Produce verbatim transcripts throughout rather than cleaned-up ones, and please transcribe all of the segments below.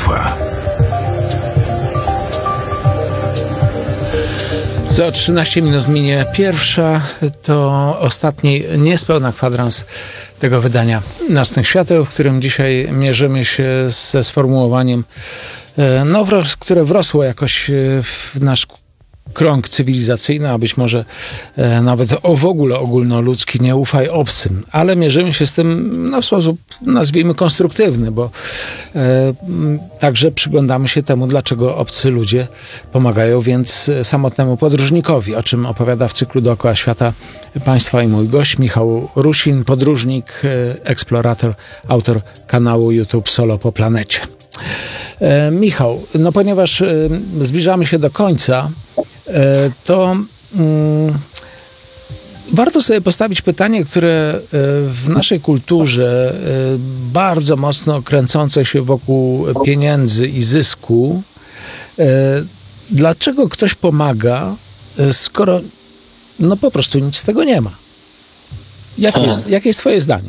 Państwa. Za trzynaście minut minie pierwsza, to ostatni niespełna kwadrans tego wydania Nocnych Świateł, w którym dzisiaj mierzymy się ze sformułowaniem, no, które wrosło jakoś w nasz krąg cywilizacyjny, a być może e, nawet o w ogóle ogólnoludzki, nie ufaj obcym. Ale mierzymy się z tym no, w sposób, nazwijmy, konstruktywny, bo e, także przyglądamy się temu, dlaczego obcy ludzie pomagają więc samotnemu podróżnikowi, o czym opowiada w cyklu Dookoła Świata Państwa i mój gość Michał Rusin, podróżnik, e, eksplorator, autor kanału YouTube Solo po planecie. E, Michał, no ponieważ e, zbliżamy się do końca, e, to mm, warto sobie postawić pytanie, które e, w naszej kulturze e, bardzo mocno kręcące się wokół pieniędzy i zysku. E, dlaczego ktoś pomaga, e, skoro no po prostu nic z tego nie ma? Jakie jest, jakie jest twoje zdanie?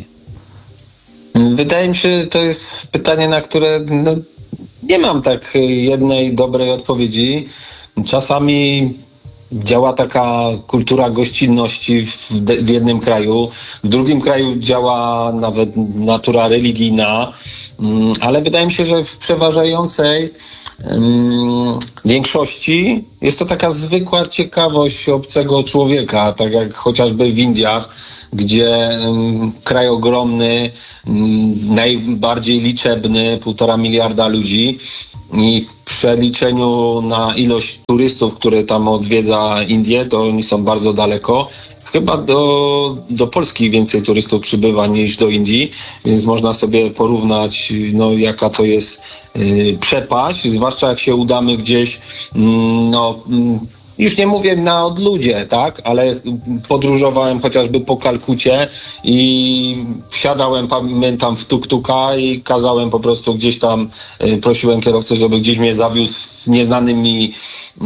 Wydaje mi się, że to jest pytanie, na które no, nie mam tak jednej dobrej odpowiedzi. Czasami działa taka kultura gościnności w, w jednym kraju, w drugim kraju działa nawet natura religijna, ale wydaje mi się, że w przeważającej um, większości jest to taka zwykła ciekawość obcego człowieka, tak jak chociażby w Indiach, gdzie um, kraj ogromny, um, najbardziej liczebny, półtora miliarda ludzi i w przeliczeniu na ilość turystów, które tam odwiedza Indię, to oni są bardzo daleko. Chyba do, do Polski więcej turystów przybywa niż do Indii, więc można sobie porównać, no, jaka to jest yy, przepaść, zwłaszcza jak się udamy gdzieś, yy, no... Yy, już nie mówię na odludzie, tak, ale podróżowałem chociażby po Kalkucie i wsiadałem, pamiętam, w tuk-tuka i kazałem po prostu gdzieś tam, y, prosiłem kierowcę, żeby gdzieś mnie zawiózł w nieznanym mi y,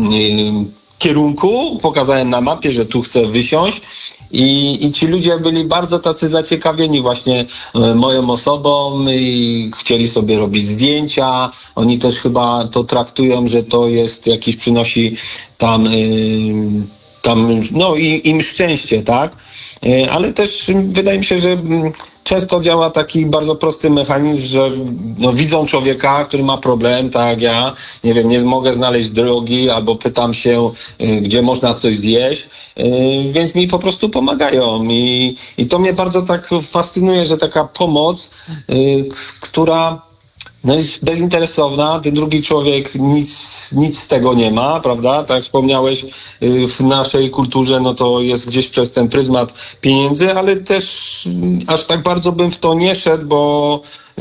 kierunku. Pokazałem na mapie, że tu chcę wysiąść. I, I ci ludzie byli bardzo tacy zaciekawieni właśnie y, moją osobą i chcieli sobie robić zdjęcia. Oni też chyba to traktują, że to jest jakiś, przynosi tam, y, tam no i, im szczęście, tak? Y, ale też wydaje mi się, że y, często działa taki bardzo prosty mechanizm, że no, widzą człowieka, który ma problem, tak jak ja, nie wiem, nie mogę znaleźć drogi, albo pytam się, y, gdzie można coś zjeść, y, więc mi po prostu pomagają. I, I to mnie bardzo tak fascynuje, że taka pomoc, y, która no jest bezinteresowna, ten drugi człowiek nic, nic z tego nie ma, prawda? Tak jak wspomniałeś, w naszej kulturze no to jest gdzieś przez ten pryzmat pieniędzy, ale też aż tak bardzo bym w to nie szedł, bo Yy,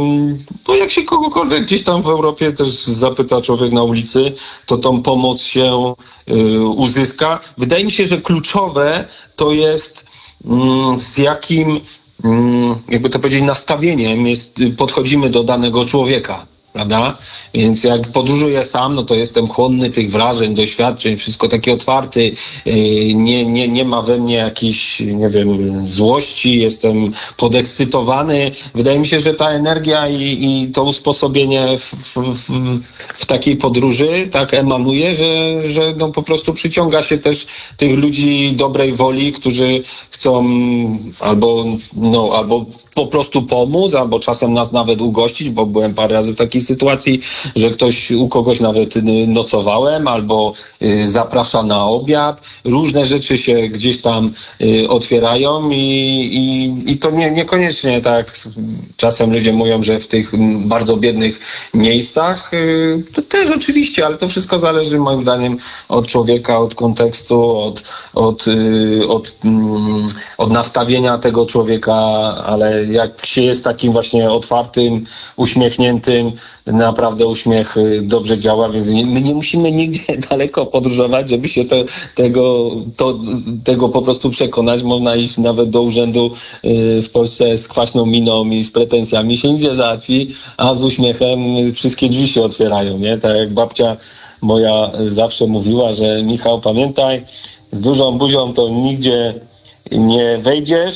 bo jak się kogokolwiek gdzieś tam w Europie też zapyta człowiek na ulicy, to tą pomoc się yy, uzyska. Wydaje mi się, że kluczowe to jest yy, z jakim jakby to powiedzieć, nastawieniem jest, podchodzimy do danego człowieka, prawda? Więc jak podróżuję sam, no to jestem chłonny tych wrażeń, doświadczeń, wszystko takie otwarty, nie, nie, nie ma we mnie jakiejś, nie wiem, złości, jestem podekscytowany. Wydaje mi się, że ta energia i, i to usposobienie w, w, w, w takiej podróży tak emanuje, że, że no po prostu przyciąga się też tych ludzi dobrej woli, którzy chcą albo, no, albo po prostu pomóc, albo czasem nas nawet ugościć, bo byłem parę razy w takiej sytuacji, że ktoś, u kogoś nawet nocowałem, albo y, zaprasza na obiad. Różne rzeczy się gdzieś tam y, otwierają i, i, i to nie, niekoniecznie tak. Czasem ludzie mówią, że w tych bardzo biednych miejscach y, to też oczywiście, ale to wszystko zależy moim zdaniem od człowieka, od kontekstu, od, od, y, od, y, od nastawienia tego człowieka, ale jak się jest takim właśnie otwartym, uśmiechniętym, naprawdę uśmiech dobrze działa, więc my nie musimy nigdzie daleko podróżować, żeby się te, tego, to, tego po prostu przekonać. Można iść nawet do urzędu w Polsce z kwaśną miną i z pretensjami, się nic nie załatwi, a z uśmiechem wszystkie drzwi się otwierają, nie? Tak jak babcia moja zawsze mówiła, że Michał, pamiętaj, z dużą buzią to nigdzie nie wejdziesz,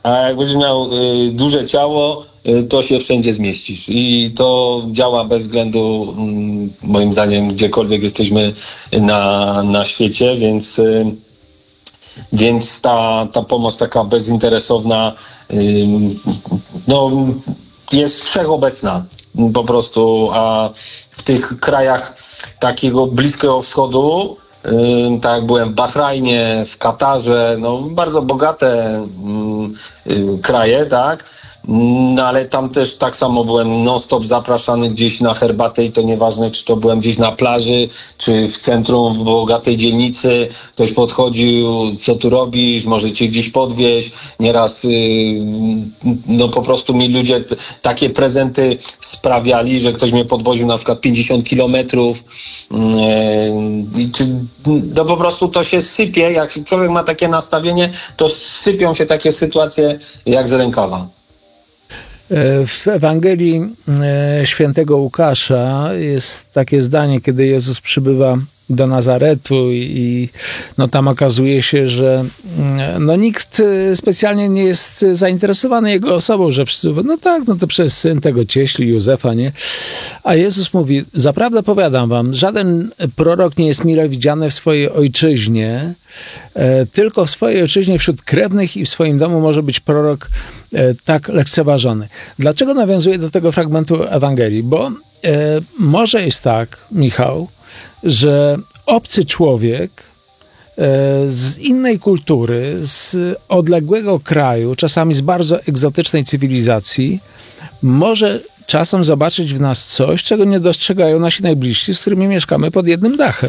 a jak będziesz miał y, duże ciało, y, to się wszędzie zmieścisz. I to działa bez względu, y, moim zdaniem, gdziekolwiek jesteśmy na, na świecie, więc, y, więc ta, ta pomoc taka bezinteresowna y, no, jest wszechobecna po prostu, a w tych krajach takiego Bliskiego Wschodu, Yy, tak jak byłem w Bahrajnie, w Katarze, no bardzo bogate yy, yy, kraje, tak? No ale tam też tak samo byłem non-stop zapraszany gdzieś na herbatę i to nieważne, czy to byłem gdzieś na plaży, czy w centrum w bogatej dzielnicy. Ktoś podchodził, co tu robisz, może cię gdzieś podwieźć. Nieraz yy, no po prostu mi ludzie t- takie prezenty sprawiali, że ktoś mnie podwoził na przykład pięćdziesiąt kilometrów. Yy, czy, no po prostu to się sypie, jak człowiek ma takie nastawienie, to sypią się takie sytuacje jak z rękawa. W Ewangelii świętego Łukasza jest takie zdanie, kiedy Jezus przybywa do Nazaretu i no tam okazuje się, że no nikt specjalnie nie jest zainteresowany jego osobą, że wszyscy mówią, no tak, no to przez syn tego cieśli Józefa, nie? A Jezus mówi, zaprawdę powiadam wam, żaden prorok nie jest mile widziany w swojej ojczyźnie, tylko w swojej ojczyźnie wśród krewnych i w swoim domu może być prorok tak lekceważony. Dlaczego nawiązuję do tego fragmentu Ewangelii? Bo e, może jest tak, Michał, że obcy człowiek e, z innej kultury, z odległego kraju, czasami z bardzo egzotycznej cywilizacji, może czasem zobaczyć w nas coś, czego nie dostrzegają nasi najbliżsi, z którymi mieszkamy pod jednym dachem.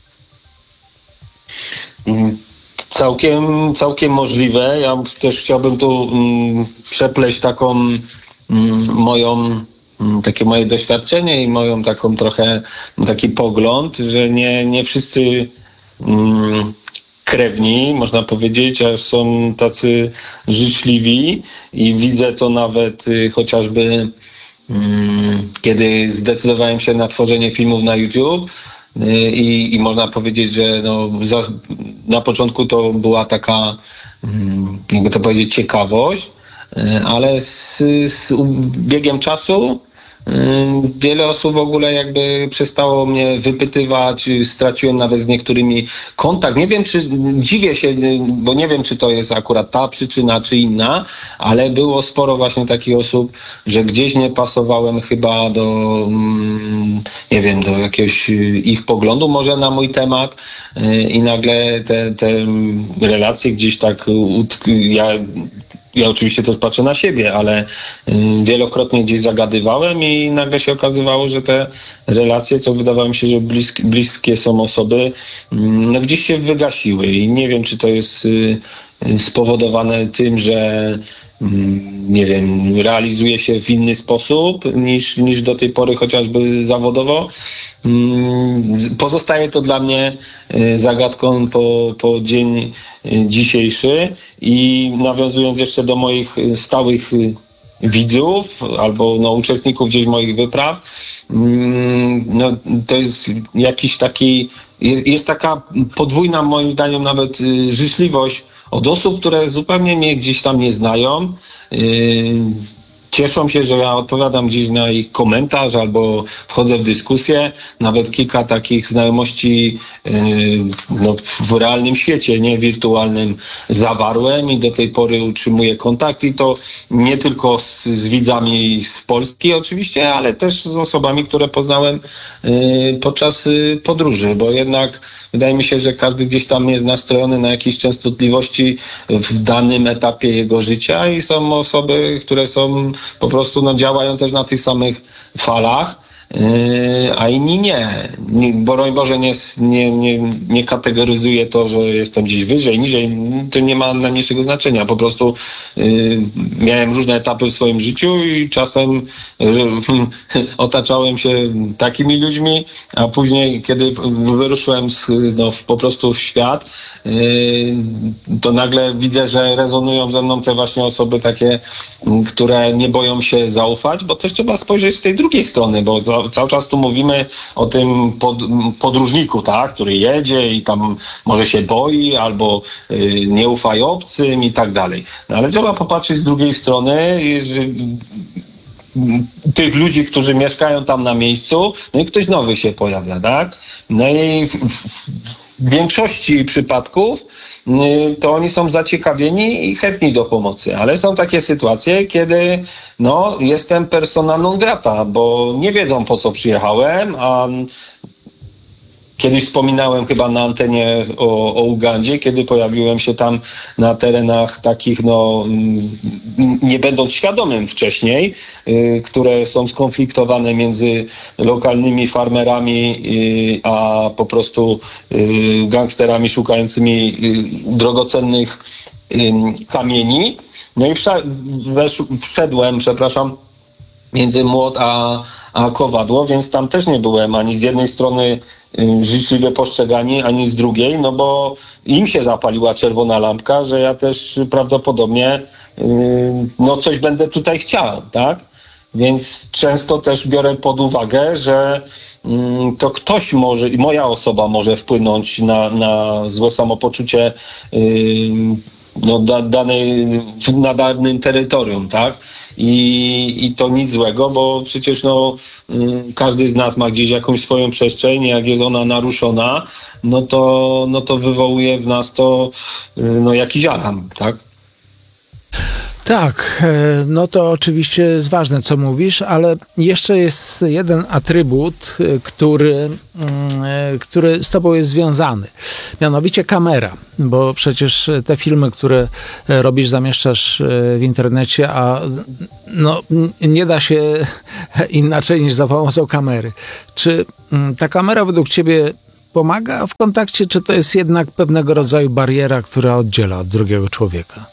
Mm. Całkiem, całkiem możliwe. Ja też chciałbym tu mm, przepleść taką mm, moją, mm, takie moje doświadczenie i moją taką trochę taki pogląd, że nie, nie wszyscy mm, krewni, można powiedzieć, a są tacy życzliwi i widzę to nawet y, chociażby mm, kiedy zdecydowałem się na tworzenie filmów na YouTube. I, I można powiedzieć, że no, za, na początku to była taka, jakby to powiedzieć, ciekawość, ale z, z biegiem czasu wiele osób w ogóle jakby przestało mnie wypytywać, straciłem nawet z niektórymi kontakt. Nie wiem, czy dziwię się, bo nie wiem, czy to jest akurat ta przyczyna, czy inna, ale było sporo właśnie takich osób, że gdzieś nie pasowałem chyba do, nie wiem, do jakiegoś ich poglądu może na mój temat i nagle te, te relacje gdzieś tak ja Ja oczywiście też patrzę na siebie, ale wielokrotnie gdzieś zagadywałem i nagle się okazywało, że te relacje, co wydawało mi się, że bliskie, bliskie są osoby, no gdzieś się wygasiły i nie wiem, czy to jest spowodowane tym, że nie wiem, realizuje się w inny sposób niż, niż do tej pory chociażby zawodowo. Pozostaje to dla mnie zagadką po, po dzień dzisiejszy i nawiązując jeszcze do moich stałych widzów albo no, uczestników gdzieś moich wypraw, no, to jest jakiś taki, jest, jest taka podwójna moim zdaniem nawet życzliwość od osób, które zupełnie mnie gdzieś tam nie znają. Cieszą się, że ja odpowiadam gdzieś na ich komentarz albo wchodzę w dyskusję. Nawet kilka takich znajomości yy, no, w realnym świecie, nie wirtualnym, zawarłem i do tej pory utrzymuję kontakt i to nie tylko z, z widzami z Polski oczywiście, ale też z osobami, które poznałem yy, podczas yy, podróży, bo jednak wydaje mi się, że każdy gdzieś tam jest nastrojony na jakieś częstotliwości w danym etapie jego życia i są osoby, które są po prostu no, działają też na tych samych falach, yy, a inni nie. nie broń Boże, nie, nie, nie, nie kategoryzuję to, że jestem gdzieś wyżej, niżej. To nie ma najmniejszego znaczenia. Po prostu yy, miałem różne etapy w swoim życiu i czasem yy, otaczałem się takimi ludźmi, a później, kiedy wyruszyłem z, no, w, po prostu w świat, to nagle widzę, że rezonują ze mną te właśnie osoby takie, które nie boją się zaufać, bo też trzeba spojrzeć z tej drugiej strony, bo za, Cały, cały czas tu mówimy o tym pod, podróżniku, tak, który jedzie i tam może się boi albo y, nie ufa obcym i tak dalej. No, ale trzeba popatrzeć z drugiej strony, że tych ludzi, którzy mieszkają tam na miejscu, no i ktoś nowy się pojawia, tak? No i w, w większości przypadków to oni są zaciekawieni i chętni do pomocy, ale są takie sytuacje, kiedy no, jestem persona non grata, bo nie wiedzą, po co przyjechałem, a kiedyś wspominałem chyba na antenie o, o Ugandzie, kiedy pojawiłem się tam na terenach takich, no, nie będąc świadomym wcześniej, y, które są skonfliktowane między lokalnymi farmerami, y, a po prostu y, gangsterami szukającymi y, drogocennych y, kamieni. No i wsza- wesz- wszedłem, przepraszam, między młot a, a kowadło, więc tam też nie byłem ani z jednej strony y, życzliwie postrzegani, ani z drugiej, no bo im się zapaliła czerwona lampka, że ja też prawdopodobnie y, no coś będę tutaj chciał, tak? Więc często też biorę pod uwagę, że y, to ktoś może, i moja osoba może wpłynąć na, na złe samopoczucie y, no, da, danej, na danym terytorium, tak? I, I to nic złego, bo przecież no, y, każdy z nas ma gdzieś jakąś swoją przestrzeń, jak jest ona naruszona, no to, no to wywołuje w nas to y, no, jakiś alarm, tak? Tak, no to oczywiście jest ważne, co mówisz, ale jeszcze jest jeden atrybut, który, który z tobą jest związany. Mianowicie kamera, bo przecież te filmy, które robisz, zamieszczasz w internecie, a no, nie da się inaczej niż za pomocą kamery. Czy ta kamera według ciebie pomaga w kontakcie, czy to jest jednak pewnego rodzaju bariera, która oddziela od drugiego człowieka?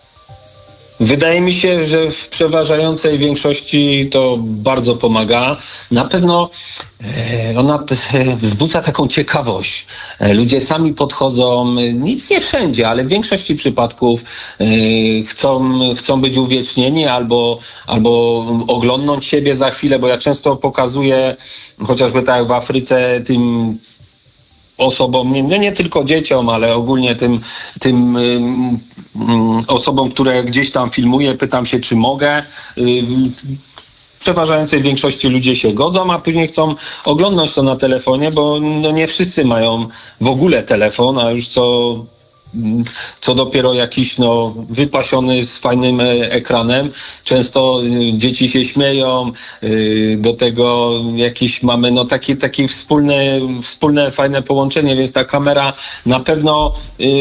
Wydaje mi się, że w przeważającej większości to bardzo pomaga. Na pewno e, ona e, wzbudza taką ciekawość. E, ludzie sami podchodzą, nie, nie wszędzie, ale w większości przypadków e, chcą, chcą być uwiecznieni albo, albo oglądnąć siebie za chwilę, bo ja często pokazuję, chociażby tak jak w Afryce, tym osobom, nie, nie tylko dzieciom, ale ogólnie tym, tym um, um, osobom, które gdzieś tam filmuję, pytam się, czy mogę. Um, w przeważającej większości ludzie się godzą, a później chcą oglądać to na telefonie, bo no, nie wszyscy mają w ogóle telefon, a już co co dopiero jakiś no, wypasiony z fajnym ekranem. Często y, dzieci się śmieją, y, do tego jakieś mamy no, takie, takie wspólne, wspólne, fajne połączenie, więc ta kamera na pewno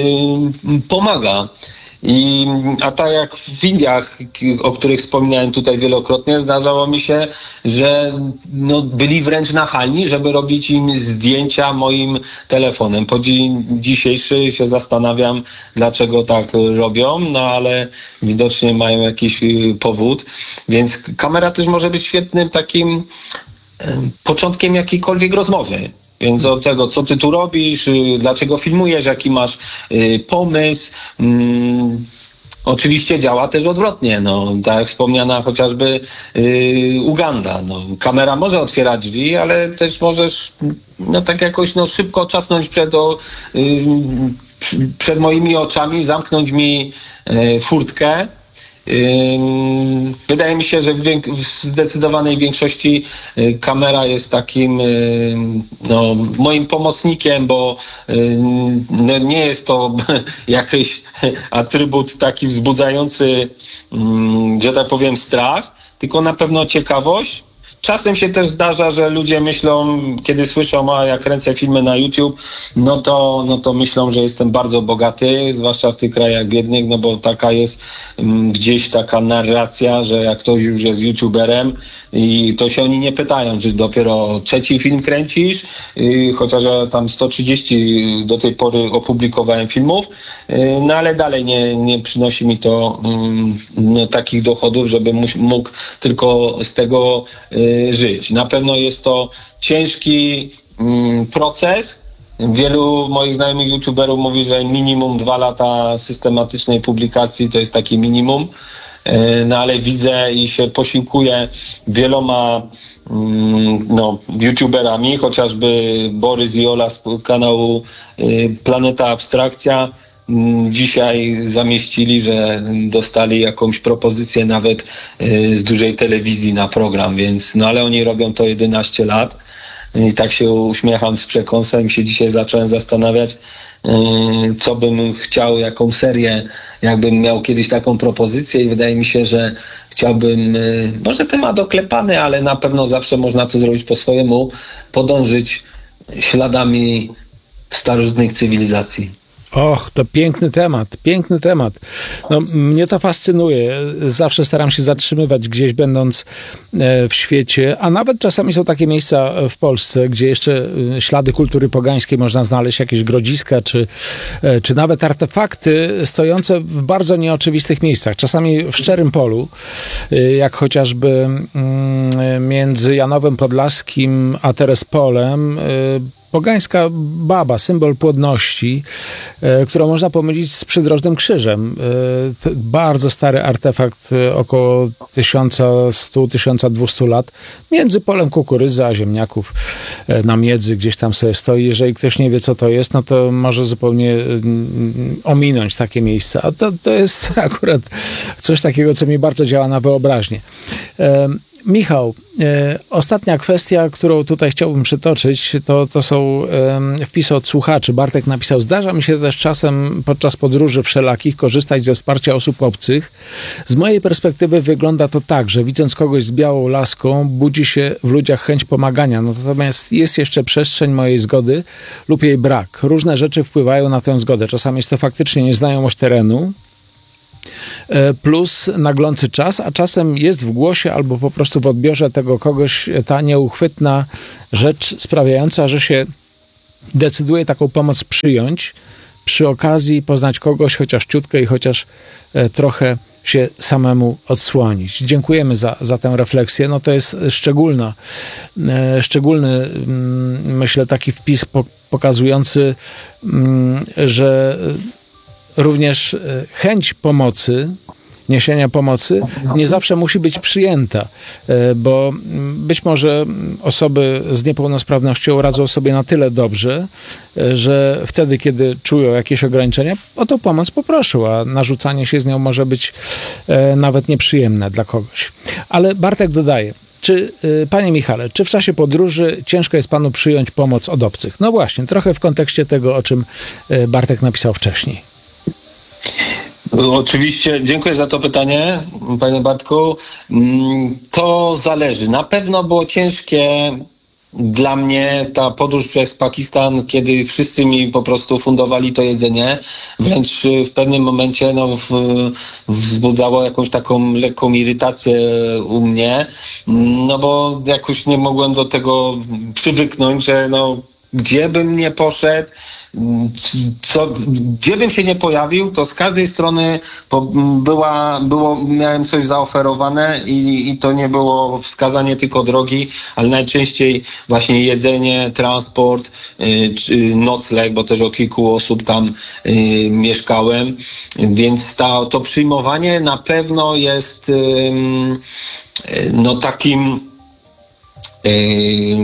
y, pomaga. I, a tak jak w Indiach, o których wspominałem tutaj wielokrotnie, zdarzało mi się, że no, byli wręcz nachalni, żeby robić im zdjęcia moim telefonem. Po dzień dzisiejszy się zastanawiam, dlaczego tak robią, no ale widocznie mają jakiś powód. Więc kamera też może być świetnym takim początkiem jakiejkolwiek rozmowy. Więc od tego, co ty tu robisz, dlaczego filmujesz, jaki masz y, pomysł. Mm, oczywiście działa też odwrotnie. No, tak jak wspomniana chociażby y, Uganda. No, kamera może otwierać drzwi, ale też możesz no, tak jakoś no, szybko czasnąć przed, o, y, przed moimi oczami, zamknąć mi y, furtkę. Wydaje mi się, że w, wiek- w zdecydowanej większości kamera jest takim no, moim pomocnikiem, bo no, nie jest to jakiś atrybut taki wzbudzający, że tak powiem, strach, tylko na pewno ciekawość. Czasem się też zdarza, że ludzie myślą, kiedy słyszą, a jak kręcę filmy na YouTube, no to, no to myślą, że jestem bardzo bogaty, zwłaszcza w tych krajach biednych, no bo taka jest m, gdzieś taka narracja, że jak ktoś już jest YouTuberem i to się oni nie pytają, czy dopiero trzeci film kręcisz, yy, chociaż ja tam sto trzydzieści do tej pory opublikowałem filmów, yy, no ale dalej nie, nie przynosi mi to yy, no, takich dochodów, żebym mógł tylko z tego yy, żyć. Na pewno jest to ciężki yy, proces. Wielu moich znajomych youtuberów mówi, że minimum dwa lata systematycznej publikacji to jest takie minimum. No ale widzę i się posiłkuję wieloma no, youtuberami, chociażby Borys i Ola z kanału Planeta Abstrakcja dzisiaj zamieścili, że dostali jakąś propozycję nawet z dużej telewizji na program, więc no ale oni robią to jedenaście lat i tak się uśmiecham z przekąsem i się dzisiaj zacząłem zastanawiać, co bym chciał, jaką serię, jakbym miał kiedyś taką propozycję i wydaje mi się, że chciałbym, może temat oklepany, ale na pewno zawsze można to zrobić po swojemu, podążyć śladami starożytnych cywilizacji. Och, to piękny temat, piękny temat. No, mnie to fascynuje. Zawsze staram się zatrzymywać gdzieś, będąc w świecie, a nawet czasami są takie miejsca w Polsce, gdzie jeszcze ślady kultury pogańskiej można znaleźć, jakieś grodziska, czy, czy nawet artefakty stojące w bardzo nieoczywistych miejscach. Czasami w szczerym polu, jak chociażby między Janowem Podlaskim a Terespolem, pogańska baba, symbol płodności, e, którą można pomylić z przydrożnym krzyżem. E, bardzo stary artefakt, e, około tysiąc sto do tysiąc dwieście lat, między polem kukurydzy a ziemniaków e, na miedzy gdzieś tam sobie stoi. Jeżeli ktoś nie wie, co to jest, no to może zupełnie mm, ominąć takie miejsce. A to, to jest akurat coś takiego, co mi bardzo działa na wyobraźnię. E, Michał, e, ostatnia kwestia, którą tutaj chciałbym przytoczyć, to, to są e, wpisy od słuchaczy. Bartek napisał: zdarza mi się też czasem podczas podróży wszelakich korzystać ze wsparcia osób obcych. Z mojej perspektywy wygląda to tak, że widząc kogoś z białą laską, budzi się w ludziach chęć pomagania. Natomiast jest jeszcze przestrzeń mojej zgody lub jej brak. Różne rzeczy wpływają na tę zgodę. Czasami jest to faktycznie nieznajomość terenu, plus naglący czas, a czasem jest w głosie albo po prostu w odbiorze tego kogoś ta nieuchwytna rzecz sprawiająca, że się decyduje taką pomoc przyjąć, przy okazji poznać kogoś chociaż ciutkę i chociaż trochę się samemu odsłonić. Dziękujemy za, za tę refleksję. No to jest szczególna, szczególny, myślę, taki wpis pokazujący, że również chęć pomocy, niesienia pomocy nie zawsze musi być przyjęta, bo być może osoby z niepełnosprawnością radzą sobie na tyle dobrze, że wtedy, kiedy czują jakieś ograniczenia, o tą pomoc poproszą, a narzucanie się z nią może być nawet nieprzyjemne dla kogoś. Ale Bartek dodaje: Czy, panie Michale, czy w czasie podróży ciężko jest panu przyjąć pomoc od obcych? No właśnie, trochę w kontekście tego, o czym Bartek napisał wcześniej. Oczywiście, dziękuję za to pytanie, panie Bartku. To zależy. Na pewno było ciężkie dla mnie ta podróż przez Pakistan, kiedy wszyscy mi po prostu fundowali to jedzenie. Wręcz w pewnym momencie no, w, wzbudzało jakąś taką lekką irytację u mnie, no bo jakoś nie mogłem do tego przywyknąć, że no, gdzie bym nie poszedł, co, gdzie bym się nie pojawił, to z każdej strony po, była, było, miałem coś zaoferowane i, i to nie było wskazanie tylko drogi, ale najczęściej właśnie jedzenie, transport, yy, czy nocleg, bo też o kilku osób tam yy, mieszkałem, więc ta, to przyjmowanie na pewno jest yy, no takim yy,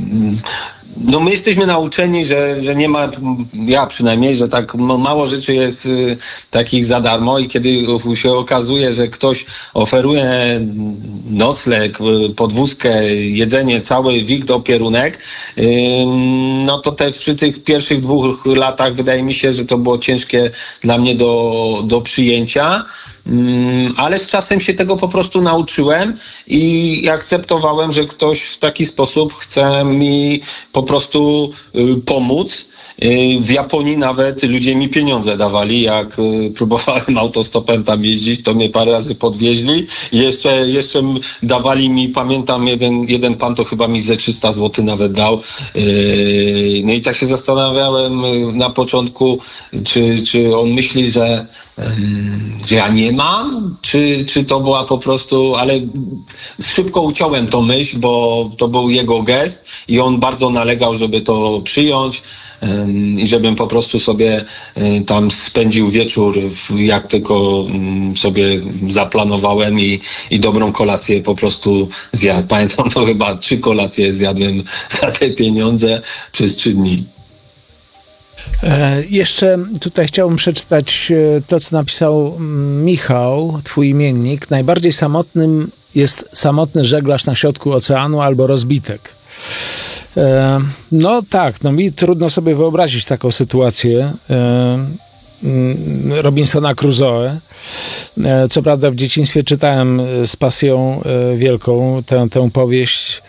no my jesteśmy nauczeni, że, że nie ma, ja przynajmniej, że tak mało rzeczy jest y, takich za darmo i kiedy się okazuje, że ktoś oferuje nocleg, podwózkę, jedzenie, cały wik do pierunek, y, no to te, przy tych pierwszych dwóch latach wydaje mi się, że to było ciężkie dla mnie do, do przyjęcia. Ale z czasem się tego po prostu nauczyłem i akceptowałem, że ktoś w taki sposób chce mi po prostu pomóc. W Japonii nawet ludzie mi pieniądze dawali, jak próbowałem autostopem tam jeździć, to mnie parę razy podwieźli i jeszcze, jeszcze dawali mi, pamiętam, jeden, jeden pan to chyba mi ze trzysta złotych nawet dał. No i tak się zastanawiałem na początku, czy, czy on myśli, że że ja nie mam, czy, czy to była po prostu, ale szybko uciąłem tą myśl, bo to był jego gest i on bardzo nalegał, żeby to przyjąć. i żebym po prostu sobie tam spędził wieczór, jak tylko sobie zaplanowałem i, i dobrą kolację po prostu zjadł. Pamiętam, to chyba trzy kolacje zjadłem za te pieniądze przez trzy dni. E, jeszcze tutaj chciałbym przeczytać to, co napisał Michał, twój imiennik. Najbardziej samotnym jest samotny żeglarz na środku oceanu albo rozbitek. E, no tak, no mi trudno sobie wyobrazić taką sytuację e, Robinsona Crusoe. E, co prawda w dzieciństwie czytałem z pasją e, wielką tę, tę powieść,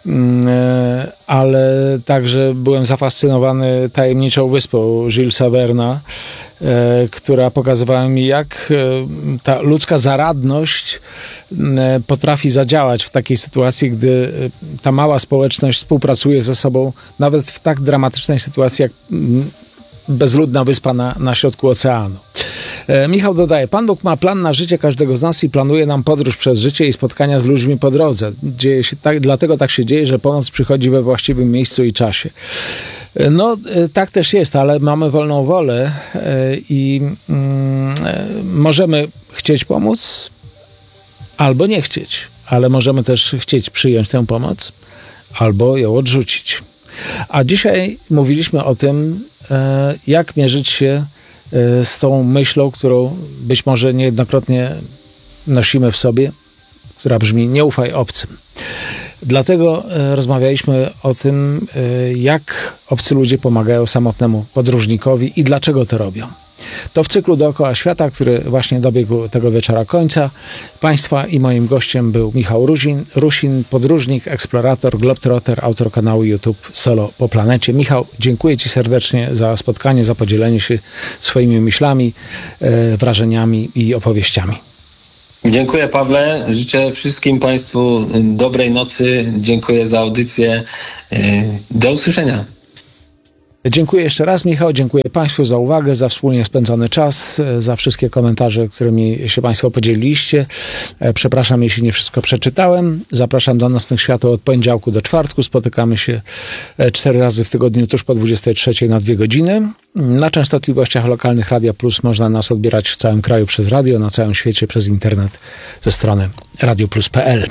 ale także byłem zafascynowany tajemniczą wyspą Julesa Verna, która pokazywała mi, jak ta ludzka zaradność potrafi zadziałać w takiej sytuacji, gdy ta mała społeczność współpracuje ze sobą, nawet w tak dramatycznej sytuacji jak bezludna wyspa na, na środku oceanu. Michał dodaje, Pan Bóg ma plan na życie każdego z nas i planuje nam podróż przez życie i spotkania z ludźmi po drodze. Dzieje się tak, dlatego tak się dzieje, że pomoc przychodzi we właściwym miejscu i czasie. No, tak też jest, ale mamy wolną wolę i mm, możemy chcieć pomóc albo nie chcieć, ale możemy też chcieć przyjąć tę pomoc albo ją odrzucić. A dzisiaj mówiliśmy o tym, jak mierzyć się z tą myślą, którą być może niejednokrotnie nosimy w sobie, która brzmi nie ufaj obcym. Dlatego rozmawialiśmy o tym, jak obcy ludzie pomagają samotnemu podróżnikowi i dlaczego to robią. To w cyklu Dookoła Świata, który właśnie dobiegł tego wieczora końca. Państwa i moim gościem był Michał Rusin, Rusin podróżnik, eksplorator, globetrotter, autor kanału YouTube Solo po planecie. Michał, dziękuję Ci serdecznie za spotkanie, za podzielenie się swoimi myślami, e, wrażeniami i opowieściami. Dziękuję, Pawle. Życzę wszystkim Państwu dobrej nocy. Dziękuję za audycję. Do usłyszenia. Dziękuję jeszcze raz, Michał. Dziękuję Państwu za uwagę, za wspólnie spędzony czas, za wszystkie komentarze, którymi się Państwo podzieliliście. Przepraszam, jeśli nie wszystko przeczytałem. Zapraszam do Nocnych Świateł od poniedziałku do czwartku. Spotykamy się cztery razy w tygodniu tuż po dwudziestej trzeciej na dwie godziny. Na częstotliwościach lokalnych Radia Plus można nas odbierać w całym kraju przez radio, na całym świecie przez internet ze strony radio plus kropka p l.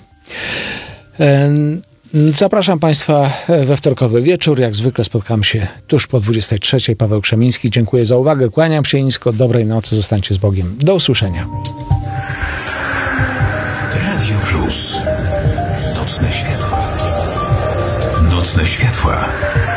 Zapraszam Państwa we wtorkowy wieczór. Jak zwykle spotkam się tuż po dwudziestej trzeciej. Paweł Krzemiński. Dziękuję za uwagę. Kłaniam się nisko. Dobrej nocy. Zostańcie z Bogiem. Do usłyszenia. Radio Plus. Nocne światła. Nocne światła.